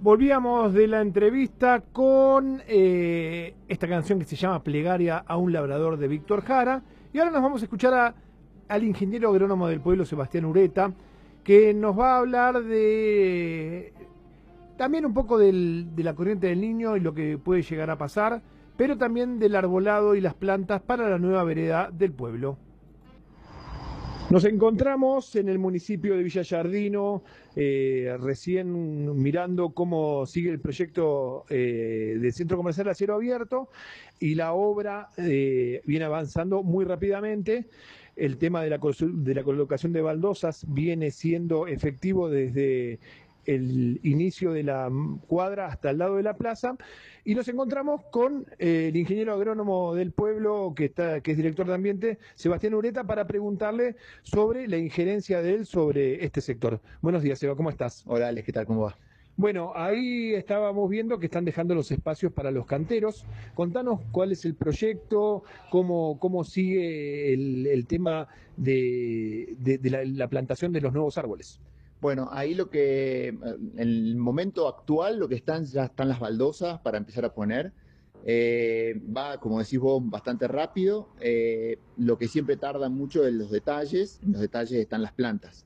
Volvíamos de la entrevista con esta canción que se llama Plegaria a un labrador de Víctor Jara. Y ahora nos vamos a escuchar al ingeniero agrónomo del pueblo, Sebastián Ureta, que nos va a hablar de también un poco de la corriente del Niño y lo que puede llegar a pasar, pero también del arbolado y las plantas para la nueva vereda del pueblo. Nos encontramos en el municipio de Villa Giardino, recién mirando cómo sigue el proyecto del Centro Comercial a Cielo Abierto, y la obra viene avanzando muy rápidamente. El tema de la colocación de baldosas viene siendo efectivo desde el inicio de la cuadra hasta el lado de la plaza, y nos encontramos con el ingeniero agrónomo del pueblo que es director de ambiente, Sebastián Ureta, para preguntarle sobre la injerencia de él sobre este sector. Buenos días, Seba, ¿cómo estás? Hola Alex, ¿qué tal? ¿Cómo va? Bueno, ahí estábamos viendo que están dejando los espacios para los canteros. Contanos cuál es el proyecto, cómo sigue el tema de la plantación de los nuevos árboles. Bueno, ahí en el momento actual, lo que ya están las baldosas para empezar a poner. Va, como decís vos, bastante rápido. Lo que siempre tarda mucho en los detalles están las plantas.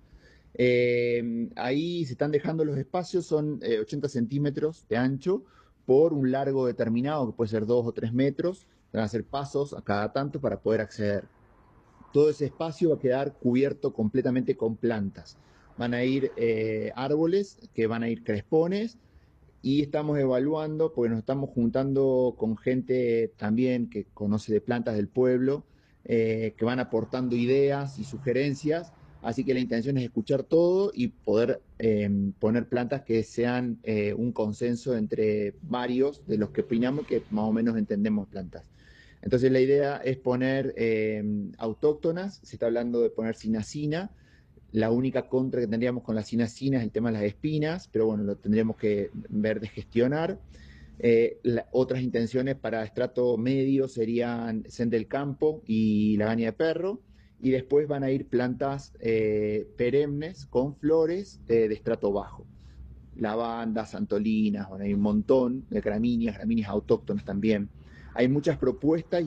Ahí se están dejando los espacios, son 80 centímetros de ancho por un largo determinado, que puede ser 2 o 3 metros. Van a hacer pasos a cada tanto para poder acceder. Todo ese espacio va a quedar cubierto completamente con plantas. Van a ir árboles, que van a ir crespones, y estamos evaluando, porque nos estamos juntando con gente también que conoce de plantas del pueblo, que van aportando ideas y sugerencias. Así que la intención es escuchar todo y poder poner plantas que sean un consenso entre varios de los que opinamos que más o menos entendemos plantas. Entonces la idea es poner autóctonas, se está hablando de poner cinacina. La única contra que tendríamos con la cinacina es el tema de las espinas, pero bueno, lo tendríamos que ver de gestionar. Otras intenciones para estrato medio serían Sen del Campo y la Gaña de Perro, y después van a ir plantas perennes con flores de estrato bajo. Lavandas, santolinas, bueno, hay un montón de gramíneas autóctonas también. Hay muchas propuestas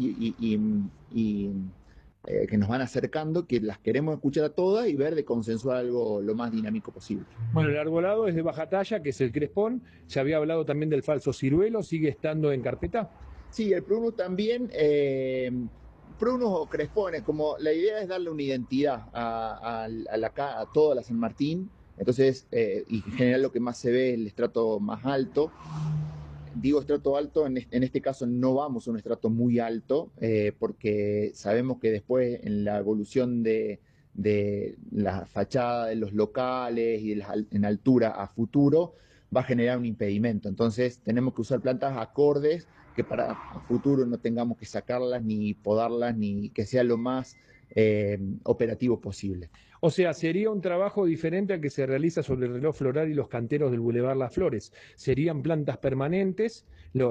que nos van acercando, que las queremos escuchar a todas y ver de consensuar algo lo más dinámico posible. Bueno, el arbolado es de baja talla, que es el crespón. Se había hablado también del falso ciruelo, ¿sigue estando en carpeta? Sí, el prunus también. Prunus o crespones, como la idea es darle una identidad a toda la San Martín. Entonces, y en general lo que más se ve es el estrato más alto. Digo estrato alto, en este caso no vamos a un estrato muy alto, porque sabemos que después en la evolución de la fachada de los locales y en altura a futuro va a generar un impedimento. Entonces tenemos que usar plantas acordes que para futuro no tengamos que sacarlas ni podarlas, ni que sea lo más operativo posible. O sea, sería un trabajo diferente al que se realiza sobre el reloj floral y los canteros del Boulevard Las Flores. Serían plantas permanentes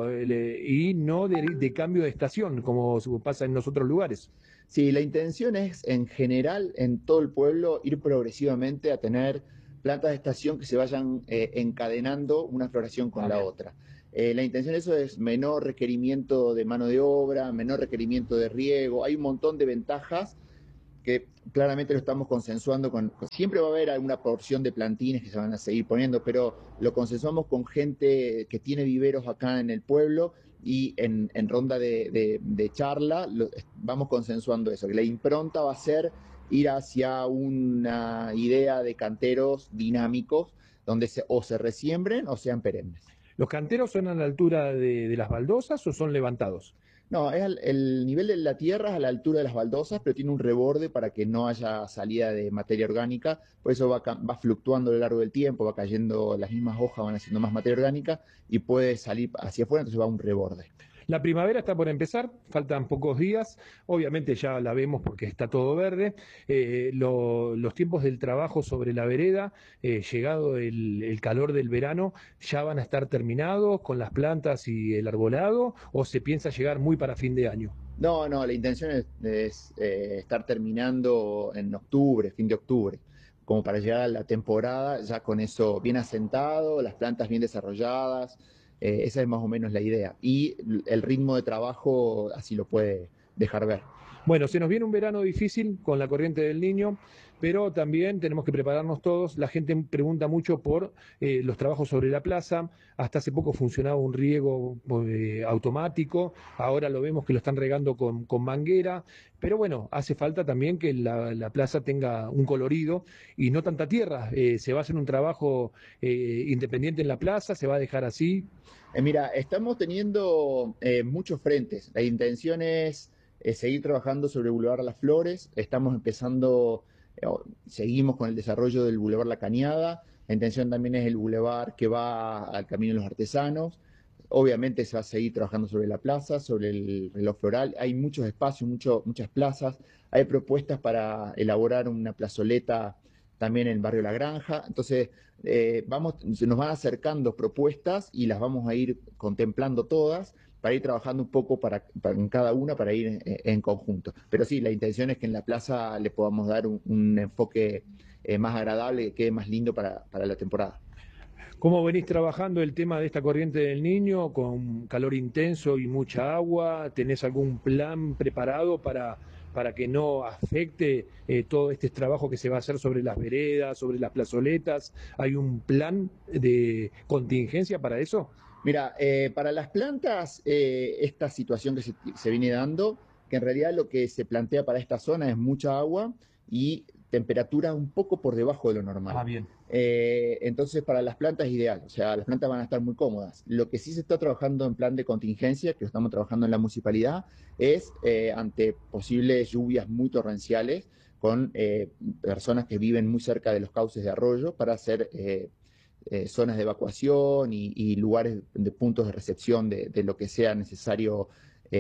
y no de cambio de estación, como pasa en los otros lugares. Sí, la intención es en general en todo el pueblo ir progresivamente a tener plantas de estación que se vayan encadenando una floración con la otra. La intención de eso es menor requerimiento de mano de obra, menor requerimiento de riego. Hay un montón de ventajas que claramente lo estamos consensuando siempre va a haber alguna porción de plantines que se van a seguir poniendo, pero lo consensuamos con gente que tiene viveros acá en el pueblo, y en ronda de charla vamos consensuando eso, que la impronta va a ser ir hacia una idea de canteros dinámicos donde o se resiembren o sean perennes. ¿Los canteros son a la altura de las baldosas o son levantados? No, el nivel de la tierra es a la altura de las baldosas, pero tiene un reborde para que no haya salida de materia orgánica. Por eso va fluctuando a lo largo del tiempo, va cayendo, las mismas hojas van haciendo más materia orgánica y puede salir hacia afuera, entonces va a un reborde. La primavera está por empezar, faltan pocos días, obviamente ya la vemos porque está todo verde. Los tiempos del trabajo sobre la vereda, llegado el calor del verano, ¿ya van a estar terminados con las plantas y el arbolado, o se piensa llegar muy para fin de año? No, la intención es estar terminando en octubre, fin de octubre. como para llegar a la temporada ya con eso bien asentado, las plantas bien desarrolladas. Esa es más o menos la idea. Y el ritmo de trabajo así lo puede dejar ver. Bueno, se nos viene un verano difícil con la corriente del Niño, pero también tenemos que prepararnos todos. La gente pregunta mucho por los trabajos sobre la plaza. Hasta hace poco funcionaba un riego automático, ahora lo vemos que lo están regando con manguera, pero bueno, hace falta también que la plaza tenga un colorido y no tanta tierra. Se va a hacer un trabajo independiente en la plaza, se va a dejar así. Mira, estamos teniendo muchos frentes. La intención es seguir trabajando sobre el Boulevard Las Flores. Estamos empezando, seguimos con el desarrollo del Boulevard La Cañada. La intención también es el Boulevard que va al Camino de los Artesanos. Obviamente se va a seguir trabajando sobre la plaza, sobre el reloj floral. Hay muchos espacios, muchas plazas. Hay propuestas para elaborar una plazoleta también en el barrio La Granja. Entonces, se nos van acercando propuestas y las vamos a ir contemplando todas para ir trabajando un poco en cada una para ir en conjunto. Pero sí, la intención es que en la plaza le podamos dar un enfoque más agradable, que quede más lindo para la temporada. ¿Cómo venís trabajando el tema de esta corriente del Niño con calor intenso y mucha agua? ¿Tenés algún plan preparado para que no afecte todo este trabajo que se va a hacer sobre las veredas, sobre las plazoletas? ¿Hay un plan de contingencia para eso? Mira, para las plantas, esta situación que se viene dando, que en realidad lo que se plantea para esta zona es mucha agua y temperatura un poco por debajo de lo normal. Ah, bien. Entonces, para las plantas es ideal, o sea, las plantas van a estar muy cómodas. Lo que sí se está trabajando en plan de contingencia, que lo estamos trabajando en la municipalidad, es ante posibles lluvias muy torrenciales con personas que viven muy cerca de los cauces de arroyo para hacer zonas de evacuación y lugares de puntos de recepción de lo que sea necesario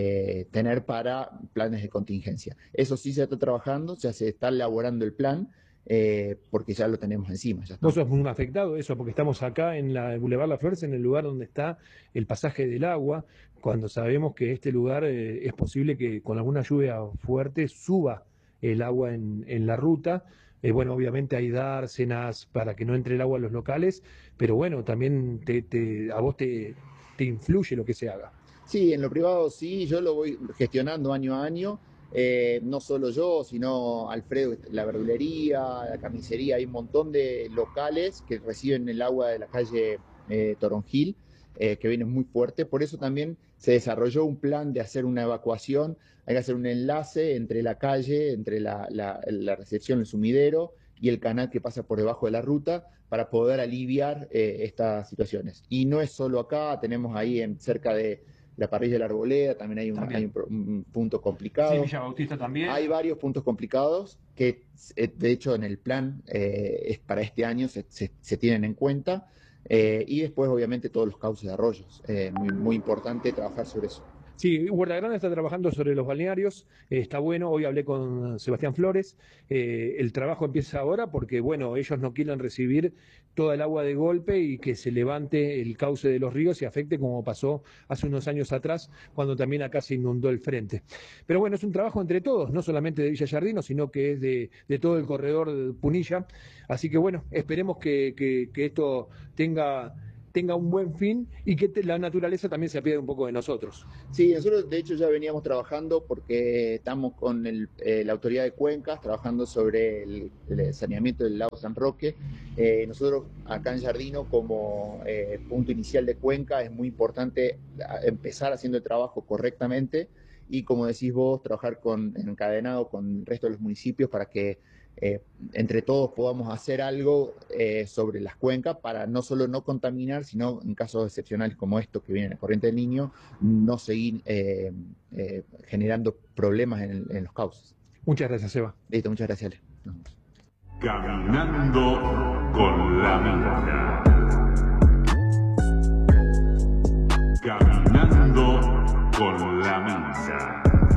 tener para planes de contingencia. Eso sí se está trabajando, ya se está elaborando el plan, porque ya lo tenemos encima. Ya Vos sos un afectado de eso, porque estamos acá en la Boulevard Las Flores, en el lugar donde está el pasaje del agua, cuando sabemos que este lugar es posible que con alguna lluvia fuerte suba el agua en la ruta. Bueno, obviamente hay dársenas para que no entre el agua a los locales, pero bueno, también a vos te influye lo que se haga. Sí, en lo privado sí, yo lo voy gestionando año a año, no solo yo, sino Alfredo, la verdulería, la carnicería, hay un montón de locales que reciben el agua de la calle Toronjil, que viene muy fuerte, por eso también se desarrolló un plan de hacer una evacuación, hay que hacer un enlace entre la calle, entre la recepción, el sumidero y el canal que pasa por debajo de la ruta para poder aliviar estas situaciones. Y no es solo acá, tenemos ahí cerca de la parrilla de la Arboleda, también hay un punto complicado. Sí, Villa Bautista también. Hay varios puntos complicados que, de hecho, en el plan para este año se tienen en cuenta. Y después, obviamente, todos los cauces de arroyos. Muy importante trabajar sobre eso. Sí, Huerta Grande está trabajando sobre los balnearios, está bueno, hoy hablé con Sebastián Flores, el trabajo empieza ahora porque, bueno, ellos no quieren recibir toda el agua de golpe y que se levante el cauce de los ríos y afecte como pasó hace unos años atrás, cuando también acá se inundó el frente. Pero bueno, es un trabajo entre todos, no solamente de Villa Giardino, sino que es de todo el corredor de Punilla, así que bueno, esperemos que esto tenga un buen fin y que la naturaleza también se apiade un poco de nosotros. Sí, nosotros de hecho ya veníamos trabajando porque estamos con la autoridad de cuencas trabajando sobre el saneamiento del lago San Roque. Nosotros acá en Giardino como punto inicial de cuenca es muy importante empezar haciendo el trabajo correctamente y, como decís vos, trabajar encadenado con el resto de los municipios para que entre todos podamos hacer algo sobre las cuencas para no solo no contaminar, sino en casos excepcionales como estos que vienen en la corriente del Niño, no seguir generando problemas en los cauces. Muchas gracias, Seba. Listo, muchas gracias, Ale. Caminando con la Minga. Caminando con la Minga.